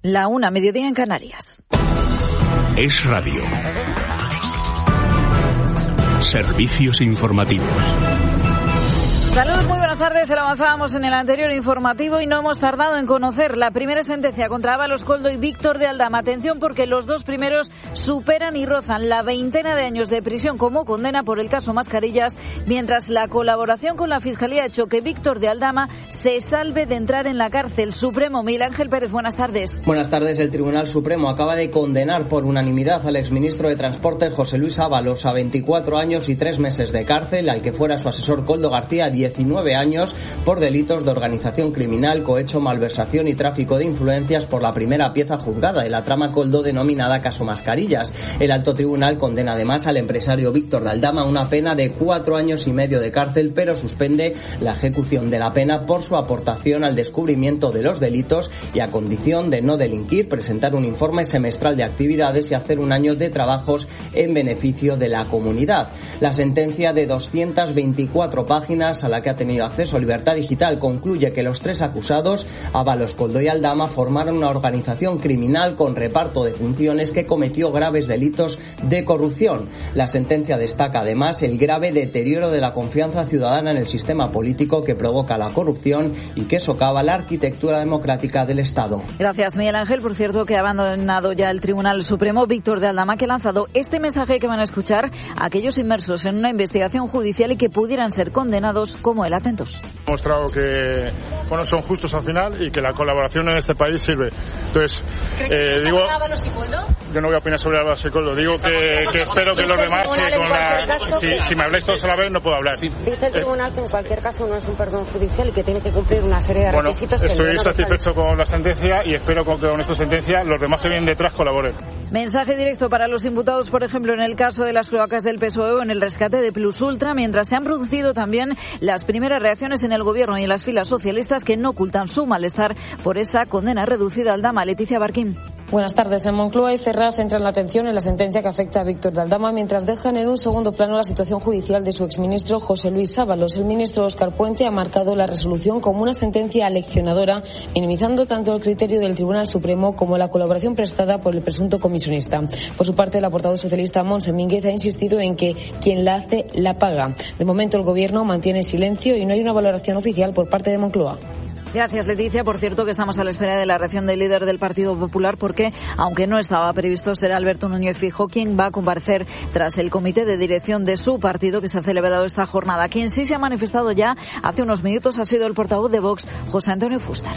1:00, mediodía en Canarias. Es Radio. Servicios informativos. Saludos, muy buenas tardes. Se lo avanzábamos en el anterior informativo y no hemos tardado en conocer la primera sentencia contra Ábalos Koldo y Víctor de Aldama. Atención, porque los dos primeros superan y rozan la 20 de años de prisión como condena por el caso Mascarillas, mientras la colaboración con la Fiscalía ha hecho que Víctor de Aldama se salve de entrar en la cárcel. Supremo, Miguel Ángel Pérez, buenas tardes. Buenas tardes. El Tribunal Supremo acaba de condenar por unanimidad al exministro de Transportes José Luis Ábalos a 24 años y 3 meses de cárcel, al que fuera su asesor Koldo García 19 años por delitos de organización criminal, cohecho, malversación y tráfico de influencias por la primera pieza juzgada de la trama Koldo denominada Caso Mascarillas. El alto tribunal condena además al empresario Víctor de Aldama a una pena de 4 años y medio de cárcel, pero suspende la ejecución de la pena por su aportación al descubrimiento de los delitos y a condición de no delinquir, presentar un informe semestral de actividades y hacer un año de trabajos en beneficio de la comunidad. La sentencia de 224 páginas a la que ha tenido acceso a Libertad Digital concluye que los 3 acusados, Ábalos, Koldo y Aldama, formaron una organización criminal con reparto de funciones que cometió graves delitos de corrupción. La sentencia destaca además el grave deterioro de la confianza ciudadana en el sistema político que provoca la corrupción y que socava la arquitectura democrática del Estado. Gracias, Miguel Ángel. Por cierto, que ha abandonado ya el Tribunal Supremo Víctor de Aldama, que ha lanzado este mensaje que van a escuchar a aquellos inmersos en una investigación judicial y que pudieran ser condenados como el atentos. Ha mostrado que son justos al final y que la colaboración en este país sirve. Entonces, digo, yo no voy a opinar sobre Ábalos y Koldo. Digo que espero que los demás, si me habláis todos a la vez, no puedo hablar. Dice el tribunal que en cualquier caso no es un perdón judicial y que tiene que cumplir una serie de requisitos. Estoy satisfecho con la sentencia y espero que con esta sentencia los demás que vienen detrás colaboren. Mensaje directo para los imputados, por ejemplo, en el caso de las cloacas del PSOE o en el rescate de Plus Ultra, mientras se han producido también las primeras reacciones en el gobierno y en las filas socialistas que no ocultan su malestar por esa condena reducida al Aldama. Leticia Barquín. Buenas tardes. En Moncloa y Ferraz centran la atención en la sentencia que afecta a Víctor de Aldama, mientras dejan en un segundo plano la situación judicial de su exministro José Luis Ábalos. El ministro Óscar Puente ha marcado la resolución como una sentencia aleccionadora, minimizando tanto el criterio del Tribunal Supremo como la colaboración prestada por el presunto comisionista. Por su parte, la portavoz socialista Montse Mínguez ha insistido en que quien la hace, la paga. De momento, el Gobierno mantiene silencio y no hay una valoración oficial por parte de Moncloa. Gracias, Leticia. Por cierto, que estamos a la espera de la reacción del líder del Partido Popular porque, aunque no estaba previsto, será Alberto Núñez Feijóo quien va a comparecer tras el comité de dirección de su partido que se ha celebrado esta jornada. Quien sí se ha manifestado ya hace unos minutos ha sido el portavoz de Vox, José Antonio Fuster.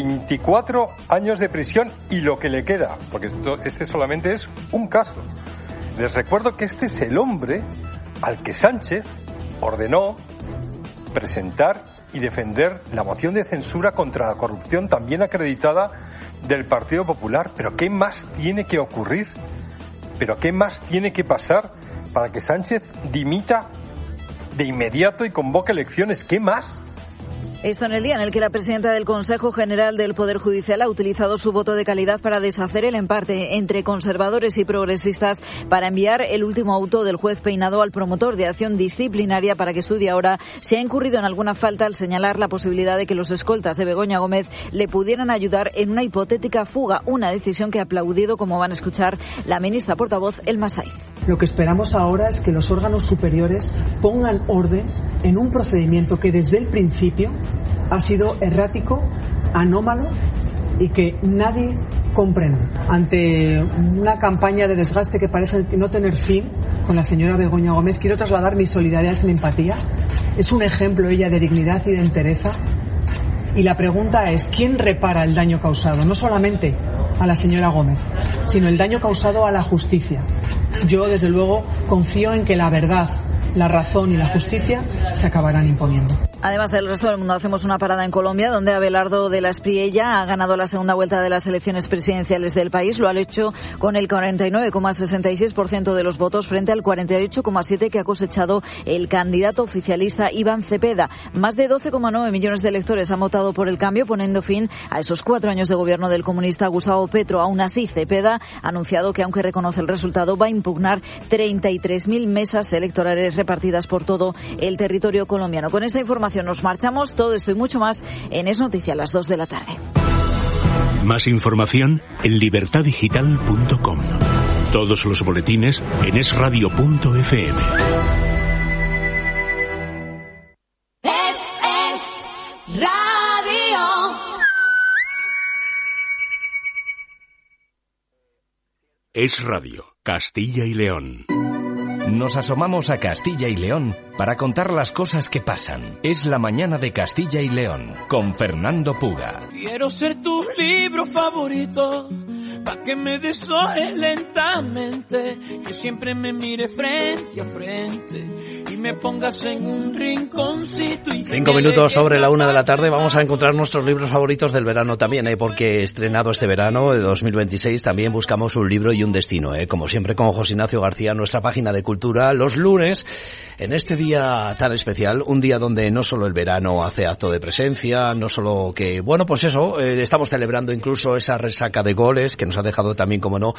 24 años de prisión y lo que le queda, porque este solamente es un caso. Les recuerdo que este es el hombre al que Sánchez ordenó presentar y defender la moción de censura contra la corrupción también acreditada del Partido Popular. ¿Pero qué más tiene que ocurrir? ¿Pero qué más tiene que pasar para que Sánchez dimita de inmediato y convoque elecciones? ¿Qué más? Esto en el día en el que la presidenta del Consejo General del Poder Judicial ha utilizado su voto de calidad para deshacer el empate entre conservadores y progresistas para enviar el último auto del juez Peinado al promotor de acción disciplinaria para que estudie ahora si ha incurrido en alguna falta al señalar la posibilidad de que los escoltas de Begoña Gómez le pudieran ayudar en una hipotética fuga, una decisión que ha aplaudido, como van a escuchar, la ministra portavoz Elma Saiz. Lo que esperamos ahora es que los órganos superiores pongan orden en un procedimiento que desde el principio ha sido errático, anómalo y que nadie comprende. Ante una campaña de desgaste que parece no tener fin con la señora Begoña Gómez, quiero trasladar mi solidaridad y mi empatía. Es un ejemplo ella de dignidad y de entereza. Y la pregunta es, ¿quién repara el daño causado? No solamente a la señora Gómez, sino el daño causado a la justicia. Yo, desde luego, confío en que la verdad, la razón y la justicia se acabarán imponiendo. Además del resto del mundo, hacemos una parada en Colombia, donde Abelardo de la Espriella ha ganado la segunda vuelta de las elecciones presidenciales del país. Lo ha hecho con el 49,66% de los votos frente al 48,7% que ha cosechado el candidato oficialista Iván Cepeda. Más de 12,9 millones de electores han votado por el cambio, poniendo fin a esos 4 años de gobierno del comunista Gustavo Petro. Aún así, Cepeda ha anunciado que, aunque reconoce el resultado, va a impugnar 33.000 mesas electorales repartidas por todo el territorio colombiano. Con esta información nos marchamos. Todo esto y mucho más en Es Noticia a las 2 de la tarde. Más información en libertadigital.com. Todos los boletines en esradio.fm. Es Radio, Castilla y León. Nos asomamos a Castilla y León para contar las cosas que pasan. Es la mañana de Castilla y León, con Fernando Puga. Quiero ser tu libro favorito, pa' que me deshojes lentamente, que siempre me mire frente a frente y me pongas en un rinconcito. 5 minutos sobre la 1 de la tarde, vamos a encontrar nuestros libros favoritos del verano también, porque estrenado este verano de 2026 también buscamos un libro y un destino, como siempre con José Ignacio García, nuestra página de cultura, los lunes, en este día tan especial, un día donde no solo el verano hace acto de presencia, no solo que, bueno, pues eso, estamos celebrando incluso esa resaca de goles que nos ha dejado también, como no,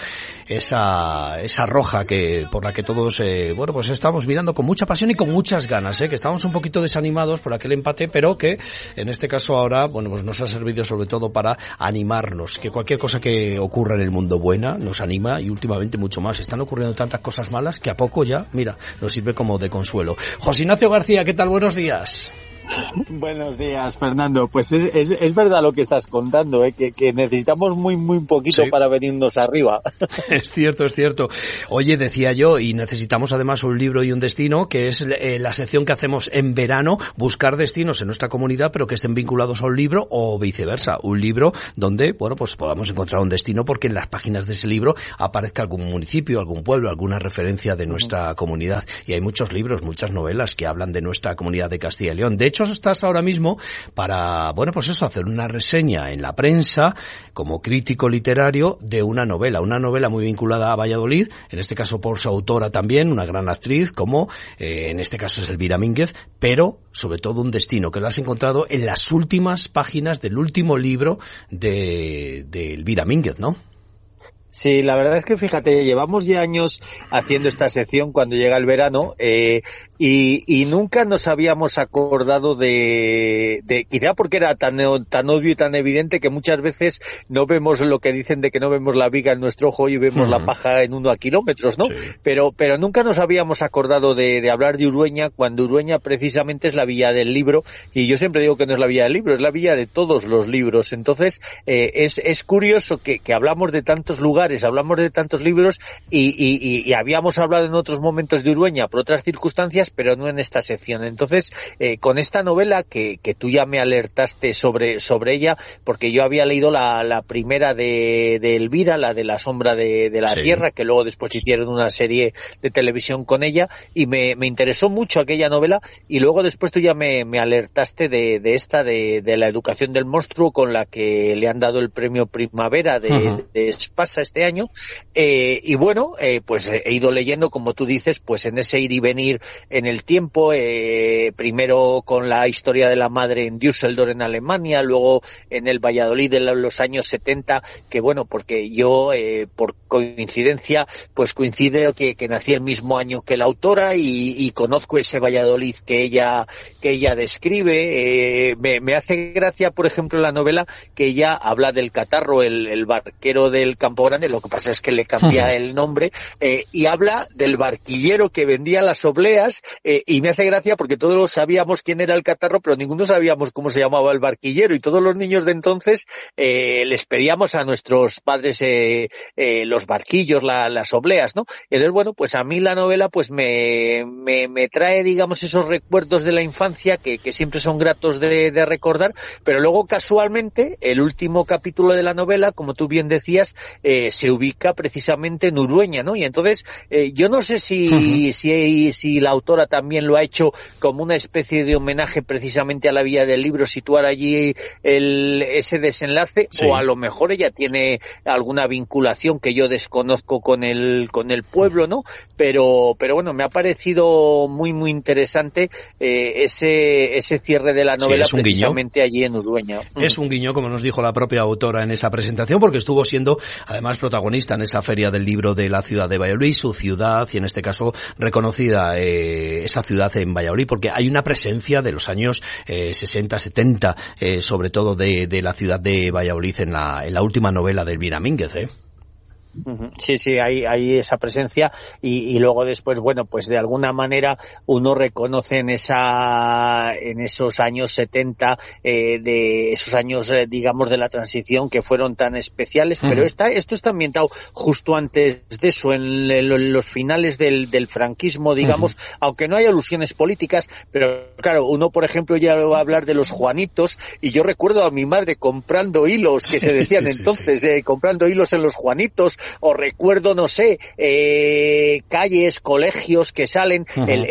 esa roja que por la que todos, bueno, pues estamos mirando con mucha pasión y con muchas ganas, que estamos un poquito desanimados por aquel empate, pero que en este caso ahora, bueno, pues nos ha servido sobre todo para animarnos, que cualquier cosa que ocurra en el mundo buena nos anima y últimamente mucho más. Están ocurriendo tantas cosas malas que a poco ya, mira, nos sirve como de consuelo. José Ignacio García, ¿qué tal? Buenos días. Buenos días, Fernando. Pues es verdad lo que estás contando, que necesitamos muy poquito para venirnos arriba. Es cierto. Oye, decía yo, y necesitamos además un libro y un destino, que es la sección que hacemos en verano, buscar destinos en nuestra comunidad, pero que estén vinculados a un libro o viceversa. Un libro donde, bueno, pues podamos encontrar un destino porque en las páginas de ese libro aparezca algún municipio, algún pueblo, alguna referencia de nuestra comunidad. Y hay muchos libros, muchas novelas que hablan de nuestra comunidad de Castilla y León. De hecho, estás ahora mismo para, bueno, pues eso, hacer una reseña en la prensa como crítico literario de una novela muy vinculada a Valladolid, en este caso por su autora también, una gran actriz, como en este caso es Elvira Mínguez, pero sobre todo un destino que lo has encontrado en las últimas páginas del último libro de Elvira Mínguez, ¿no? Sí, la verdad es que fíjate, llevamos ya años haciendo esta sección cuando llega el verano y nunca nos habíamos acordado de quizá porque era tan obvio y tan evidente que muchas veces no vemos lo que dicen de que no vemos la viga en nuestro ojo y vemos la paja en 1 a kilómetros, ¿no? Sí. Pero nunca nos habíamos acordado de hablar de Urueña, cuando Urueña precisamente es la villa del libro, y yo siempre digo que no es la villa del libro, es la villa de todos los libros. Entonces es curioso que hablamos de tantos lugares, hablamos de tantos libros y habíamos hablado en otros momentos de Urueña por otras circunstancias, pero no en esta sección. Entonces, con esta novela que tú ya me alertaste sobre ella, porque yo había leído la primera de Elvira, la de La sombra de la tierra, que luego después hicieron una serie de televisión con ella, y me interesó mucho aquella novela, y luego después tú ya me alertaste de esta de la educación del monstruo, con la que le han dado el premio Primavera de Espasa este año, y bueno, pues he ido leyendo, como tú dices, pues en ese ir y venir en el tiempo, primero con la historia de la madre en Düsseldorf, en Alemania, luego en el Valladolid de los años 70, que bueno, porque yo, por coincidencia, pues coincide que nací el mismo año que la autora y conozco ese Valladolid que ella describe. Me hace gracia, por ejemplo, la novela que ella habla del Catarro, el barquero del Campo Grande, lo que pasa es que le cambia el nombre, y habla del barquillero que vendía las obleas, y me hace gracia porque todos sabíamos quién era el Catarro, pero ninguno sabíamos cómo se llamaba el barquillero, y todos los niños de entonces les pedíamos a nuestros padres los barquillos, las obleas, ¿no? Entonces, bueno, pues a mí la novela pues me trae, digamos, esos recuerdos de la infancia que siempre son gratos de recordar, pero luego casualmente el último capítulo de la novela, como tú bien decías, se ubica precisamente en Urueña, ¿no? Y entonces yo no sé si la autora también lo ha hecho como una especie de homenaje precisamente a la villa del libro, situar allí ese desenlace, o a lo mejor ella tiene alguna vinculación que yo desconozco con el pueblo, ¿no? Pero bueno, me ha parecido muy interesante ese cierre de la novela, precisamente allí en Urueña. Es un guiño, como nos dijo la propia autora en esa presentación, porque estuvo siendo además además protagonista en esa feria del libro de la ciudad de Valladolid, su ciudad, y en este caso reconocida esa ciudad en Valladolid, porque hay una presencia de los años 60, 70, sobre todo de la ciudad de Valladolid en la última novela de Elvira Mínguez, Sí, hay esa presencia y luego después, bueno, pues de alguna manera uno reconoce en esos años 70, de esos años, digamos, de la transición que fueron tan especiales, pero esto está ambientado justo antes de eso, en los finales del franquismo, digamos, aunque no hay alusiones políticas, pero claro, uno, por ejemplo, ya va a hablar de los Juanitos, y yo recuerdo a mi madre comprando hilos, que se decían entonces, comprando hilos en los Juanitos, o recuerdo, no sé, calles, colegios que salen,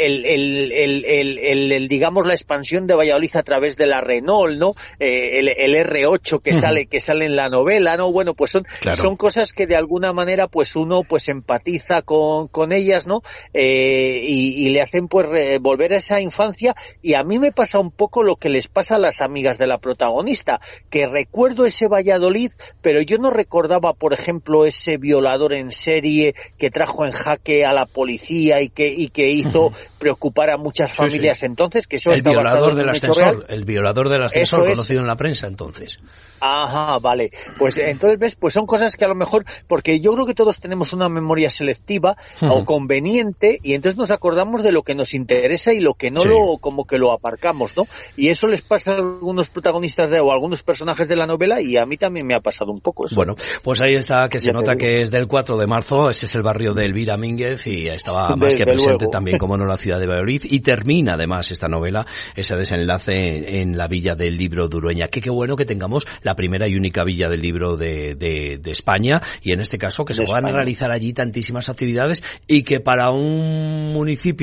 digamos, la expansión de Valladolid a través de la Renault, ¿no? El R8 que sale en la novela, ¿no? Bueno, pues son cosas que de alguna manera pues uno pues empatiza con ellas, ¿no? Y le hacen pues volver a esa infancia, y a mí me pasa un poco lo que les pasa a las amigas de la protagonista, que recuerdo ese Valladolid, pero yo no recordaba, por ejemplo, ese violador en serie que trajo en jaque a la policía y que hizo preocupar a muchas familias entonces, que eso está basado en un hecho real. El violador del ascensor, conocido en la prensa entonces. Ajá, vale. Pues entonces, ¿ves? Pues son cosas que a lo mejor, porque yo creo que todos tenemos una memoria selectiva o conveniente, y entonces nos acordamos de lo que nos interesa y lo que no como que lo aparcamos, ¿no? Y eso les pasa a algunos protagonistas o a algunos personajes de la novela, y a mí también me ha pasado un poco eso. Bueno, pues ahí está, que se nota que es del 4 de marzo, ese es el barrio de Elvira Mínguez, y estaba más que presente también, como no, la ciudad de Valladolid, y termina además esta novela, ese desenlace en la Villa del Libro de Urueña. Qué bueno que tengamos la primera y única Villa del Libro de España, y en este caso que se van a realizar allí tantísimas actividades, y que para un municipio